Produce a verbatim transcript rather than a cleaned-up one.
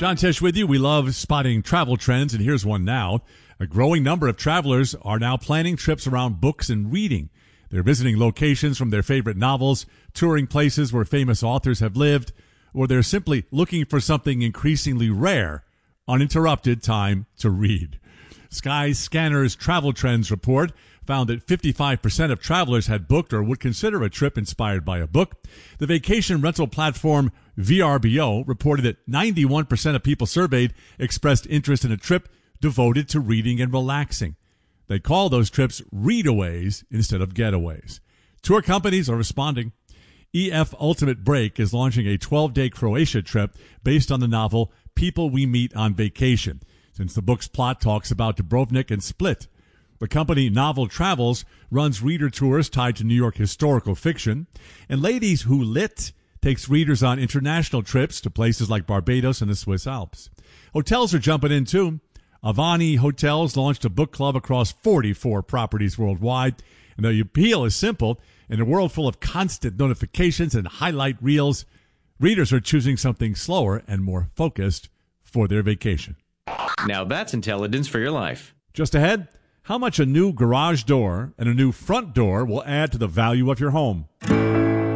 John Tesh with you. We love spotting travel trends, and here's one now. A growing number of travelers are now planning trips around books and reading. They're visiting locations from their favorite novels, touring places where famous authors have lived, or they're simply looking for something increasingly rare, uninterrupted time to read. Skyscanner's Travel Trends report found that fifty-five percent of travelers had booked or would consider a trip inspired by a book. The vacation rental platform V R B O reported that ninety-one percent of people surveyed expressed interest in a trip devoted to reading and relaxing. They call those trips readaways instead of getaways. Tour companies are responding. E F Ultimate Break is launching a twelve-day Croatia trip based on the novel People We Meet on Vacation, since the book's plot talks about Dubrovnik and Split. The company Novel Travels runs reader tours tied to New York historical fiction, and Ladies Who Lit takes readers on international trips to places like Barbados and the Swiss Alps. Hotels are jumping in too. Avani Hotels launched a book club across forty-four properties worldwide, and the appeal is simple. In a world full of constant notifications and highlight reels, readers are choosing something slower and more focused for their vacation. Now that's intelligence for your life. Just ahead, how much a new garage door and a new front door will add to the value of your home.